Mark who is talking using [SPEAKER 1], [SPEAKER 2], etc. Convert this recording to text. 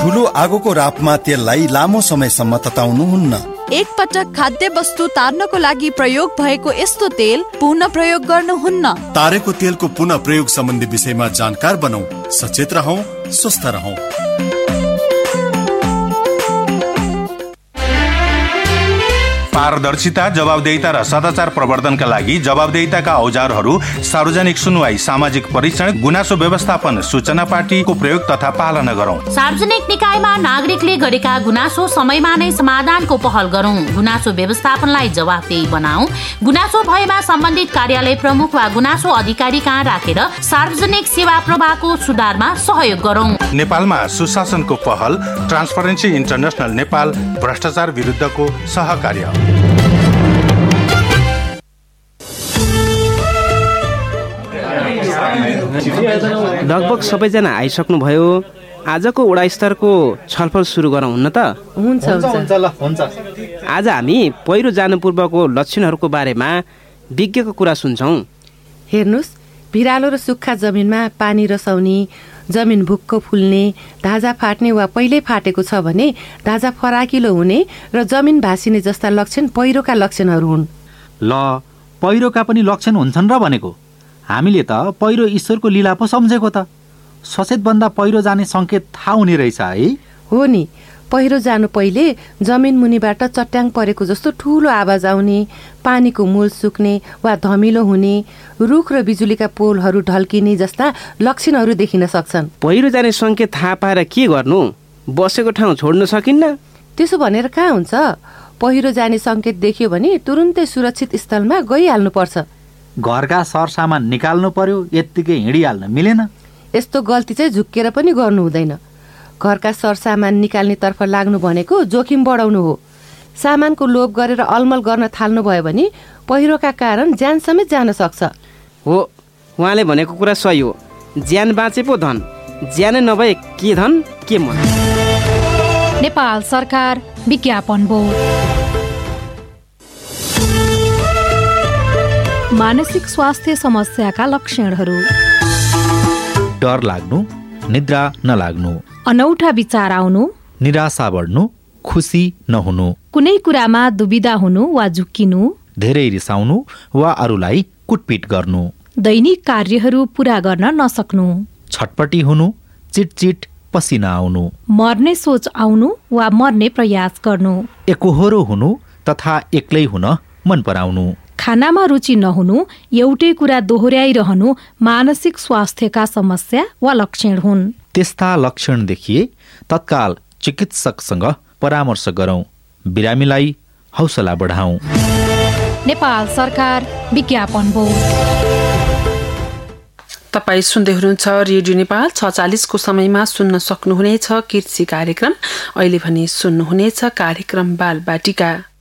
[SPEAKER 1] ठूलो आगोको रापमा तेललाई लामो समयसम्म तताउनुहुन्न।
[SPEAKER 2] एक पटक खाद्य वस्तु तार्नको लागि प्रयोग भएको यस्तो तेल पुनः प्रयोग गर्नुहुन्न।
[SPEAKER 1] तारेको तेलको पुनः प्रयोग सम्बन्धी विषयमा जानकार बनौं, सचेत रहौं, स्वस्थ रहौं।
[SPEAKER 3] पारदर्शिता, जवाबदेहिता र सदाचार प्रवर्धनका लागि जवाबदेहिताका औजारहरू, सार्वजनिक सुनवाई, सामाजिक परीक्षण, गुनासो व्यवस्थापन, सूचना पार्टीको प्रयोग तथा पालना गरौं।
[SPEAKER 4] सार्वजनिक निकायमा नागरिकले गरेका गुनासो समयमा नै समाधानको पहल गरौं। गुनासो व्यवस्थापनलाई जवाबदेही बनाऊ। गुनासो भएमा सम्बन्धित कार्यालय प्रमुख वा गुनासो अधिकारी कहाँ राखेर सार्वजनिक सेवा प्रवाहको सुधारमा सहयोग गरौं।
[SPEAKER 3] नेपालमा सुशासनको पहल, ट्रान्सपरेन्सी इन्टरनेसनल नेपाल, भ्रष्टाचार विरुद्धको सहकार्य।
[SPEAKER 5] लगभग सबैजना आइसक्नुभयो। आजको वडा स्तरको छलफल सुरु गरौँ हुन्न त?
[SPEAKER 6] हुन्छ।
[SPEAKER 5] आज हामी पहिरो जानु पूर्वको लक्षणहरूको बारेमा विज्ञको कुरा सुन्छौँ।
[SPEAKER 6] हेर्नुहोस्, भिरालो र सुक्खा जमिनमा पानी रसाउने, जमिन भुक्क फुल्ने, धाजा फाट्ने वा पहिल्यै फाटेको छ भने धाजा फराकिलो हुने र जमिन भासिने जस्ता लक्षण पहिरोका लक्षणहरू हुन्।
[SPEAKER 7] ल, पहिरोका पनि लक्षण हुन्छन् र भनेको? हामीले त पहिरो ईश्वरको लीला पो सम्झेको त। सचेतभन्दा पहिरो जाने सङ्केत थाहा हुने रहेछ है?
[SPEAKER 6] हो नि, पहिरो जानु पहिले जमिन मुनिबाट चट्याङ परेको जस्तो ठुलो आवाज आउने, पानीको मूल सुक्ने वा धमिलो हुने, रुख र बिजुलीका पोलहरू ढल्किने जस्ता लक्षणहरू देखिन सक्छन्।
[SPEAKER 5] पहिरो जाने सङ्केत थाहा पाएर के गर्नु? बसेको ठाउँ छोड्न सकिन्न?
[SPEAKER 6] त्यसो भनेर कहाँ हुन्छ? पहिरो जाने सङ्केत देख्यो भने तुरुन्तै सुरक्षित स्थलमा गइहाल्नुपर्छ।
[SPEAKER 7] घरका सरसामान निकाल्नु पर्यो, यत्तिकै हिँडिहाल्न मिलेन।
[SPEAKER 6] यस्तो गल्ती चाहिँ झुक्केर पनि गर्नु हुँदैन। घरका सरसामान निकाल्नेतर्फ लाग्नु भनेको जोखिम बढाउनु हो। सामानको लोभ गरेर अलमल गर्न थाल्नु भयो भने पहिरोका कारण ज्यान समेत जान सक्छ।
[SPEAKER 5] हो, उहाँले भनेको कुरा सही हो। ज्यान बाँचे पो धन, ज्यानै नभए के धन के मन।
[SPEAKER 8] नेपाल सरकार विज्ञापन बोर्ड। मानसिक स्वास्थ्य समस्याका लक्षणहरू:
[SPEAKER 7] डर लाग्नु, निद्रा नलाग्नु,
[SPEAKER 8] अनौठा विचार आउनु,
[SPEAKER 7] निराशा बढ्नु, खुसी नहुनु,
[SPEAKER 8] कुनै कुरामा दुविधा हुनु वा झुक्किनु,
[SPEAKER 7] धेरै रिसाउनु वा अरूलाई कुटपिट गर्नु,
[SPEAKER 8] दैनिक कार्यहरू पूरा गर्न नसक्नु,
[SPEAKER 7] छटपटी हुनु, चिटचिट पसिना आउनु,
[SPEAKER 8] मर्ने सोच आउनु वा मर्ने प्रयास गर्नु,
[SPEAKER 7] एकोहोरो हुनु तथा एक्लै हुन मन पराउनु,
[SPEAKER 8] खानामा रुचि नहुनु, एउटै कुरा दोहोर्याइरहनु मानसिक स्वास्थ्यका समस्या वा लक्षण हुन्।
[SPEAKER 7] त्यस्ता लक्षण देखिए तत्काल चिकित्सकसँग परामर्श गरौं। बिरामीलाई हौसला बढाऊ।
[SPEAKER 8] नेपाल सरकार विज्ञापन बोर्ड।
[SPEAKER 9] तपाईँ सुन्दै हुनुहुन्छ रेडियो नेपाल 6:40 को समयमा सुन्न सक्नुहुनेछ कृषि कार्यक्रम। अहिले भने सुन्नुहुनेछ कार्यक्रम बाल बाटिका।